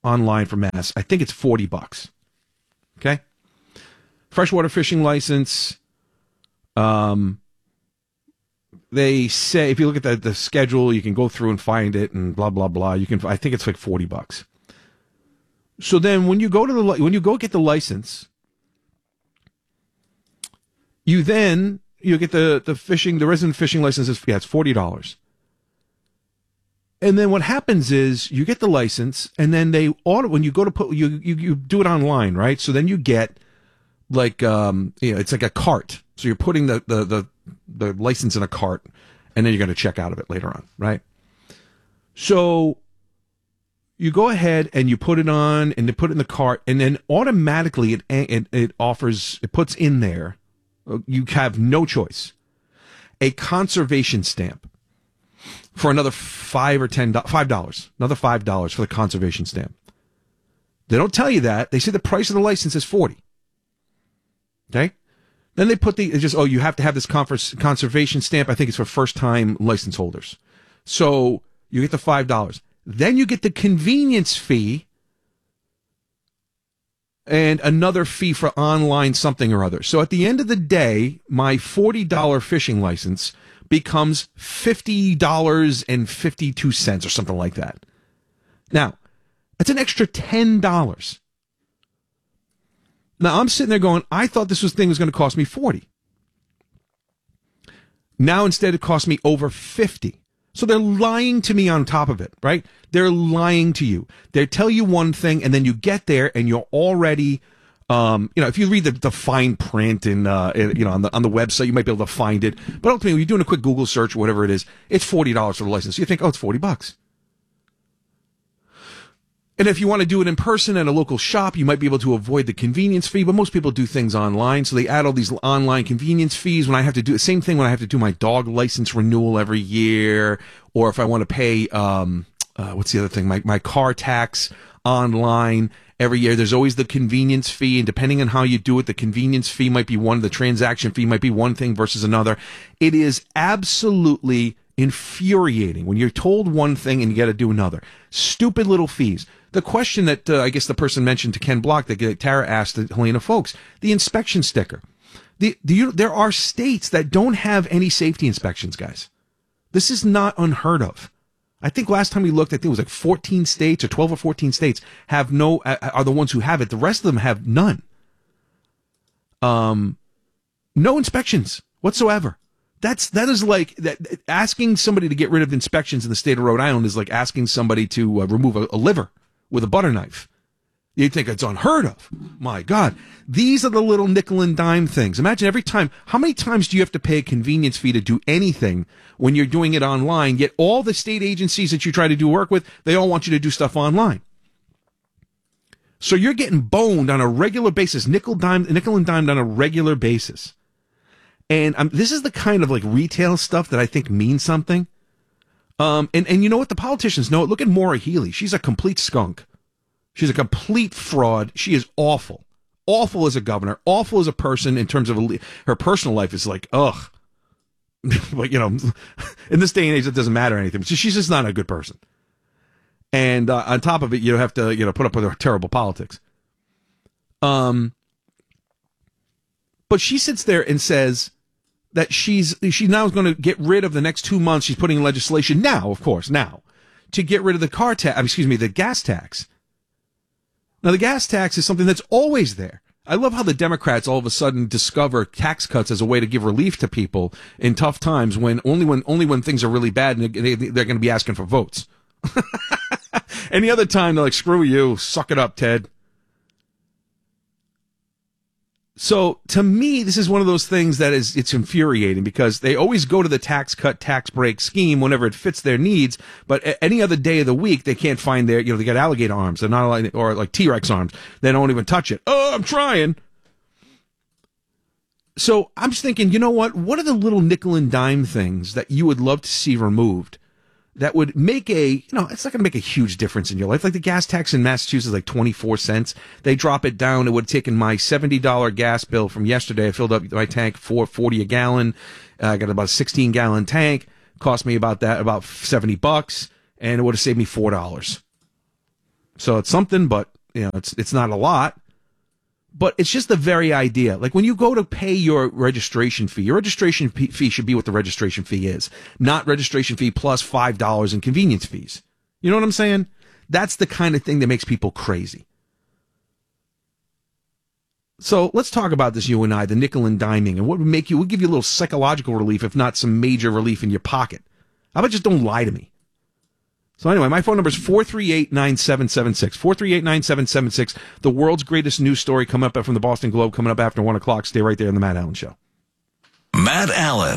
online for Mass, I think it's $40. Okay? Freshwater fishing license. They say, if you look at the schedule, you can go through and find it and blah, blah, blah. I think it's like $40. So then when you go get the license, you get the resident fishing license it's $40. And then what happens is you get the license, and then when you go to put you do it online, right? So then you get like it's like a cart. So you're putting the license in a cart, and then you're going to check out of it later on, right? So you go ahead and you put it on, and you put it in the cart, and then automatically it puts in there. You have no choice. A conservation stamp. For another $5, another $5 for the conservation stamp. They don't tell you that. They say the price of the license is $40. Okay? Then they put you have to have this conservation stamp. I think it's for first-time license holders. So you get the $5. Then you get the convenience fee and another fee for online something or other. So at the end of the day, my $40 fishing license becomes $50.52 or something like that. Now, that's an extra $10. Now, I'm sitting there going, I thought this thing was going to cost me $40. Now, instead, it cost me over $50. So they're lying to me on top of it, right? They're lying to you. They tell you one thing, and then you get there, and you're already... if you read the fine print and on the website, you might be able to find it. But ultimately, when you're doing a quick Google search or whatever it is, it's $40 for the license. You think, it's $40. And if you want to do it in person at a local shop, you might be able to avoid the convenience fee. But most people do things online, so they add all these online convenience fees. When I have to do the same thing when I have to do my dog license renewal every year, or if I want to pay what's the other thing? My car tax online. Every year, there's always the convenience fee, and depending on how you do it, the convenience fee might be one, the transaction fee might be one thing versus another. It is absolutely infuriating when you're told one thing and you got to do another. Stupid little fees. The question that I guess the person mentioned to Ken Block that Tara asked Helena Folks, the inspection sticker. There are states that don't have any safety inspections, guys. This is not unheard of. I think last time we looked, I think it was like 14 states or 12 or 14 states are the ones who have it. The rest of them have none. No inspections whatsoever. That is like that. Asking somebody to get rid of inspections in the state of Rhode Island is like asking somebody to remove a liver with a butter knife. You'd think it's unheard of. My God. These are the little nickel and dime things. Imagine every time. How many times do you have to pay a convenience fee to do anything when you're doing it online? Yet all the state agencies that you try to do work with, they all want you to do stuff online. So you're getting boned on a regular basis, nickel and dimed on a regular basis. And this is the kind of like retail stuff that I think means something. And you know what? The politicians know it. Look at Maura Healey. She's a complete skunk. She's a complete fraud. She is awful. Awful as a governor. Awful as a person in terms of her personal life is like, ugh. But, in this day and age, it doesn't matter anything. She's just not a good person. And on top of it, you have to, put up with her terrible politics. But she sits there and says that she now is going to get rid of the next 2 months. She's putting in legislation now, of course, to get rid of the gas tax. Now, the gas tax is something that's always there. I love how the Democrats all of a sudden discover tax cuts as a way to give relief to people in tough times only when things are really bad and they're going to be asking for votes. Any other time, they're like, screw you, suck it up, Ted. So to me, this is one of those things that it's infuriating because they always go to the tax cut, tax break scheme whenever it fits their needs. But any other day of the week, they can't find they got alligator arms. They're not allowed, or like T-Rex arms. They don't even touch it. Oh, I'm trying. So I'm just thinking, you know what? What are the little nickel and dime things that you would love to see removed that would make it's not going to make a huge difference in your life? Like the gas tax in Massachusetts, like 24 cents. They drop it down. It would have taken my $70 gas bill from yesterday. I filled up my tank for $40 a gallon. I got about a 16-gallon tank. Cost me about $70, and it would have saved me $4. So it's something, but it's not a lot. But it's just the very idea. Like when you go to pay your registration fee should be what the registration fee is, not registration fee plus $5 in convenience fees. You know what I'm saying? That's the kind of thing that makes people crazy. So let's talk about this, you and I, the nickel and diming, and what would give you a little psychological relief, if not some major relief in your pocket. How about just don't lie to me? So anyway, my phone number is 438-9776. 438-9776. The world's greatest news story coming up from the Boston Globe, coming up after 1 o'clock. Stay right there on the Matt Allen Show. Matt Allen.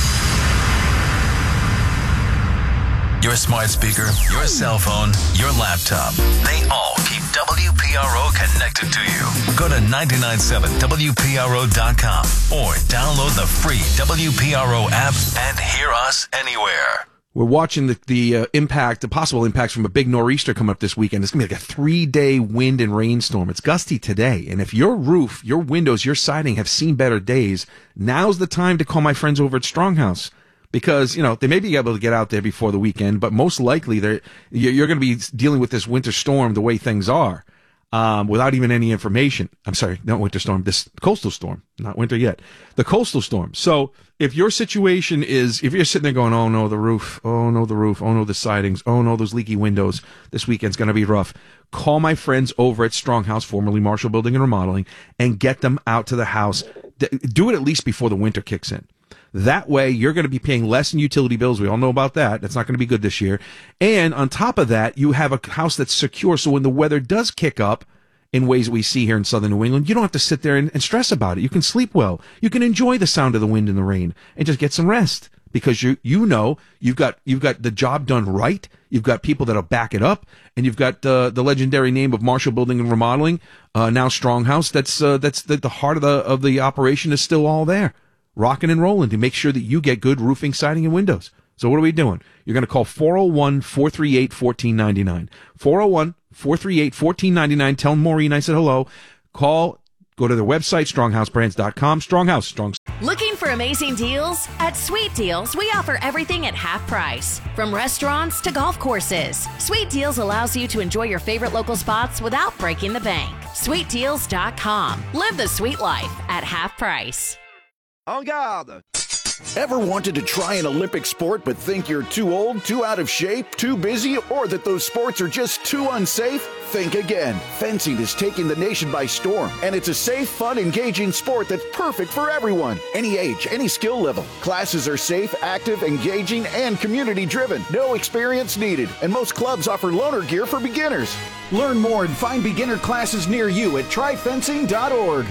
Your smart speaker, your cell phone, your laptop. They all keep WPRO connected to you. Go to 997WPRO.com or download the free WPRO app and hear us anywhere. We're watching the possible impacts from a big nor'easter coming up this weekend. It's going to be like a 3-day wind and rainstorm. It's gusty today. And if your roof, your windows, your siding have seen better days, now's the time to call my friends over at Stronghouse. Because, they may be able to get out there before the weekend, but most likely you're going to be dealing with this winter storm the way things are. Without even any information. I'm sorry, not winter storm, this coastal storm, not winter yet. The coastal storm. So if your situation is, if you're sitting there going, oh no, the roof, oh no, the sidings, oh no, those leaky windows, this weekend's going to be rough. Call my friends over at Stronghouse, formerly Marshall Building and Remodeling, and get them out to the house. Do it at least before the winter kicks in. That way, you're going to be paying less in utility bills. We all know about that. That's not going to be good this year. And on top of that, you have a house that's secure. So when the weather does kick up in ways we see here in southern New England, you don't have to sit there and stress about it. You can sleep well. You can enjoy the sound of the wind and the rain and just get some rest because you've got the job done right. You've got people that'll back it up, and you've got the legendary name of Marshall Building and Remodeling, now Stronghouse. That's the heart of the operation is still all there. Rocking and rolling to make sure that you get good roofing, siding, and windows. So what are we doing? You're going to call 401-438-1499. 401-438-1499. Tell Maureen I said hello. Go to their website, stronghousebrands.com. Stronghouse. Looking for amazing deals? At Sweet Deals, we offer everything at half price. From restaurants to golf courses. Sweet Deals allows you to enjoy your favorite local spots without breaking the bank. SweetDeals.com. Live the sweet life at half price. En garde! Ever wanted to try an Olympic sport but think you're too old, too out of shape, too busy, or that those sports are just too unsafe? Think again. Fencing is taking the nation by storm, and it's a safe, fun, engaging sport that's perfect for everyone. Any age, any skill level. Classes are safe, active, engaging, and community-driven. No experience needed, and most clubs offer loaner gear for beginners. Learn more and find beginner classes near you at tryfencing.org.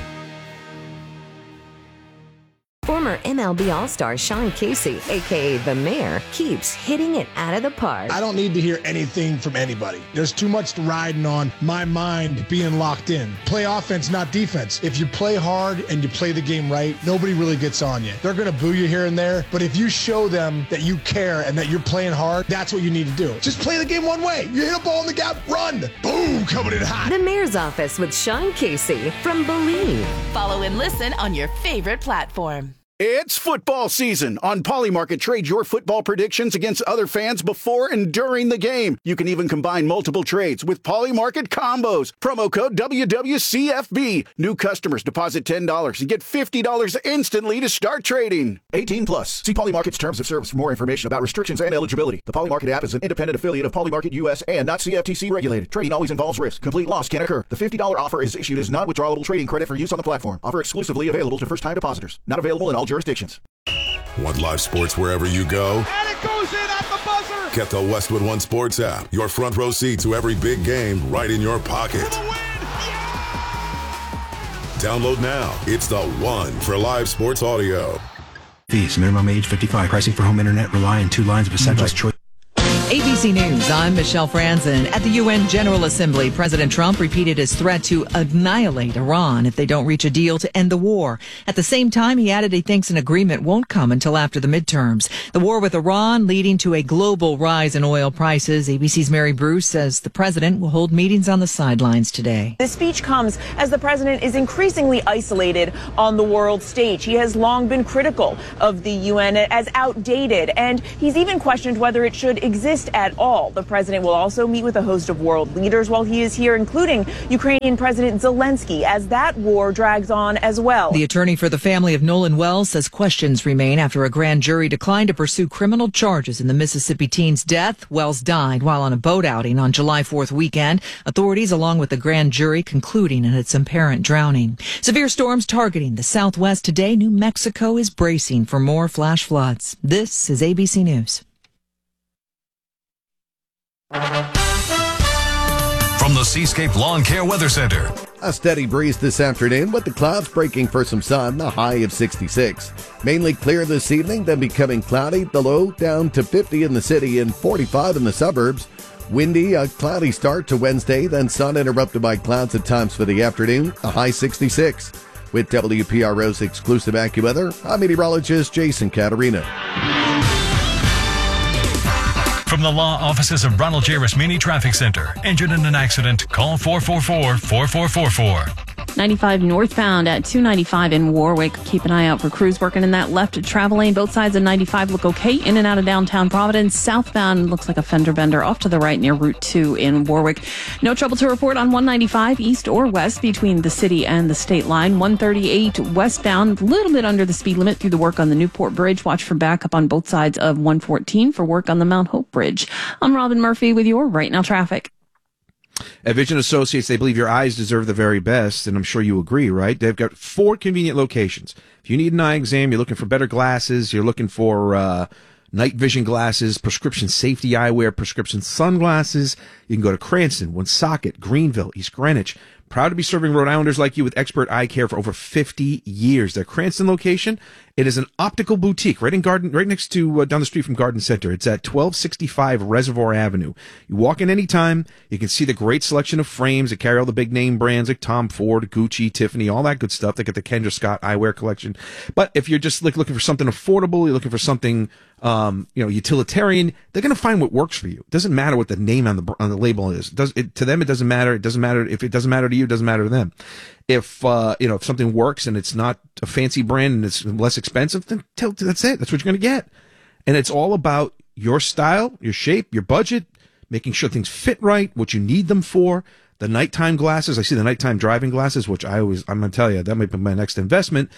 Former MLB All-Star Sean Casey, a.k.a. The Mayor, keeps hitting it out of the park. I don't need to hear anything from anybody. There's too much riding on my mind being locked in. Play offense, not defense. If you play hard and you play the game right, nobody really gets on you. They're going to boo you here and there, but if you show them that you care and that you're playing hard, that's what you need to do. Just play the game one way. You hit a ball in the gap, run. Boom, coming in hot. The Mayor's Office with Sean Casey from Believe. Follow and listen on your favorite platform. It's football season. On Polymarket, trade your football predictions against other fans before and during the game. You can even combine multiple trades with Polymarket combos. Promo code WWCFB. New customers deposit $10 and get $50 instantly to start trading. 18 plus. See Polymarket's terms of service for more information about restrictions and eligibility. The Polymarket app is an independent affiliate of Polymarket US and not CFTC regulated. Trading always involves risk. Complete loss can occur. The $50 offer is issued as non-withdrawable trading credit for use on the platform. Offer exclusively available to first-time depositors. Not available in all jurisdictions. Want live sports wherever you go? And it goes in at the buzzer! Get the Westwood One Sports app. Your front row seat to every big game right in your pocket. For the win! Yeah! Download now. It's the one for live sports audio. Fees. Minimum age 55. Pricing for home internet. Rely on 2 lines of essentials. Choice. ABC News, I'm Michelle Franzen. At the UN General Assembly, President Trump repeated his threat to annihilate Iran if they don't reach a deal to end the war. At the same time, he added he thinks an agreement won't come until after the midterms. The war with Iran leading to a global rise in oil prices. ABC's Mary Bruce says the president will hold meetings on the sidelines today. This speech comes as the president is increasingly isolated on the world stage. He has long been critical of the UN as outdated, and he's even questioned whether it should exist at at all. The president will also meet with a host of world leaders while he is here, including Ukrainian President Zelensky, as that war drags on as well. The attorney for the family of Nolan Wells says questions remain after a grand jury declined to pursue criminal charges in the Mississippi teen's death. Wells died while on a boat outing on July 4th weekend. Authorities, along with the grand jury, concluding in its apparent drowning. Severe storms targeting the Southwest today. New Mexico is bracing for more flash floods. This is ABC News. From the Seascape Lawn Care Weather Center. A steady breeze this afternoon with the clouds breaking for some sun, the high of 66. Mainly clear this evening, then becoming cloudy, the low down to 50 in the city and 45 in the suburbs. Windy, a cloudy start to Wednesday, then sun interrupted by clouds at times for the afternoon, a high 66. With WPRO's exclusive AccuWeather, I'm meteorologist Jason Caterina. From the law offices of Ronald J. Rasmini Traffic Center. Injured in an accident? Call 444-4444. 95 northbound at 295 in Warwick. Keep an eye out for crews working in that left travel lane. Both sides of 95 look okay. In and out of downtown Providence. Southbound looks like a fender bender off to the right near Route 2 in Warwick. No trouble to report on 195 east or west between the city and the state line. 138 westbound, a little bit under the speed limit through the work on the Newport Bridge. Watch for backup on both sides of 114 for work on the Mount Hope Bridge. I'm Robin Murphy with your Right Now Traffic. At Vision Associates, they believe your eyes deserve the very best, and I'm sure you agree, right? They've got 4 convenient locations. If you need an eye exam, you're looking for better glasses, you're looking for night vision glasses, prescription safety eyewear, prescription sunglasses, you can go to Cranston, Woonsocket, Greenville, East Greenwich. Proud to be serving Rhode Islanders like you with expert eye care for over 50 years. Their Cranston location, it is an optical boutique right next to down the street from Garden Center. It's at 1265 Reservoir Avenue. You walk in anytime. You can see the great selection of frames that carry all the big name brands like Tom Ford, Gucci, Tiffany, all that good stuff. They got the Kendra Scott eyewear collection. But if you're just looking for something affordable, you're looking for something utilitarian, they're going to find what works for you. It doesn't matter what the name on the label is. To them, it doesn't matter. It doesn't matter if it doesn't matter to you. It doesn't matter to them. If if something works and it's not a fancy brand and it's less expensive, then that's it. That's what you're going to get. And it's all about your style, your shape, your budget, making sure things fit right, what you need them for. The nighttime glasses, I see the nighttime driving glasses, which I'm going to tell you, that might be my next investment.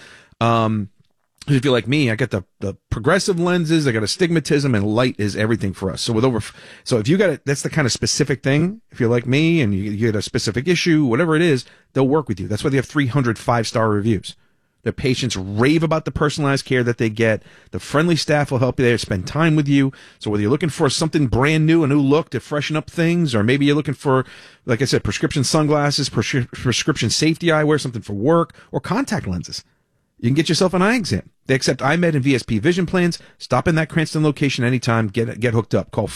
If you're like me, I got the progressive lenses, I got astigmatism, and light is everything for us. So if you got it, that's the kind of specific thing. If you're like me and you get a specific issue, whatever it is, they'll work with you. That's why they have 300 5-star reviews. Their patients rave about the personalized care that they get. The friendly staff will help you there, spend time with you. So whether you're looking for something brand new, a new look to freshen up things, or maybe you're looking for, like I said, prescription sunglasses, prescription safety eyewear, something for work, or contact lenses, you can get yourself an eye exam. They accept iMed and VSP vision plans. Stop in that Cranston location anytime. Get hooked up. Call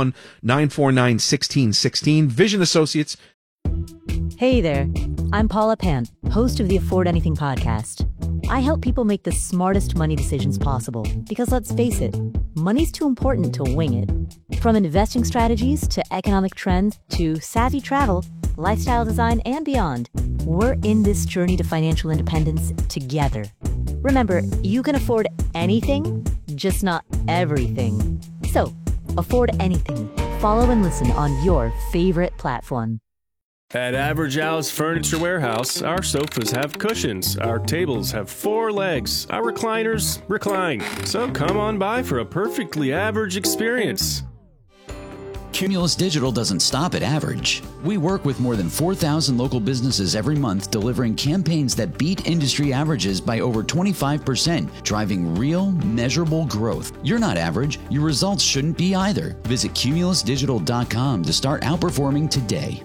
401-949-1616. Vision Associates. Hey there. I'm Paula Pan, host of the Afford Anything podcast. I help people make the smartest money decisions possible because, let's face it, money's too important to wing it. From investing strategies to economic trends to savvy travel, lifestyle design, and beyond, we're in this journey to financial independence together. Remember, you can afford anything, just not everything. So, afford anything. Follow and listen on your favorite platform. At Average Al's Furniture Warehouse, our sofas have cushions, our tables have 4 legs, our recliners recline. So come on by for a perfectly average experience. Cumulus Digital doesn't stop at average. We work with more than 4,000 local businesses every month, delivering campaigns that beat industry averages by over 25%, driving real, measurable growth. You're not average. Your results shouldn't be either. Visit cumulusdigital.com to start outperforming today.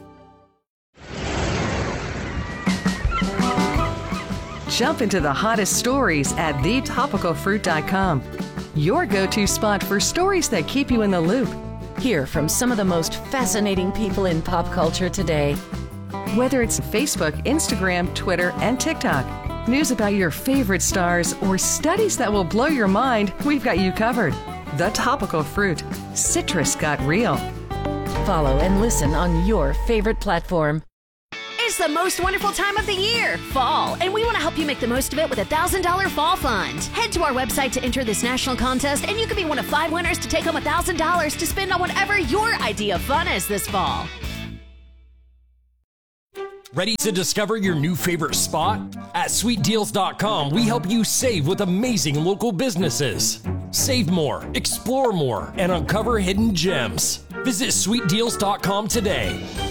Jump into the hottest stories at thetopicalfruit.com. Your go-to spot for stories that keep you in the loop. Hear from some of the most fascinating people in pop culture today. Whether it's Facebook, Instagram, Twitter, and TikTok, news about your favorite stars, or studies that will blow your mind, we've got you covered. The Topical Fruit. Citrus got real. Follow and listen on your favorite platform. Is It's the most wonderful time of the year, fall, and we want to help you make the most of it with a $1,000 fall fund. Head to our website to enter this national contest, and you could be one of 5 winners to take home $1,000 to spend on whatever your idea of fun is this fall. Ready to discover your new favorite spot? At sweetdeals.com, we help you save with amazing local businesses. Save more, explore more, and uncover hidden gems. Visit sweetdeals.com today.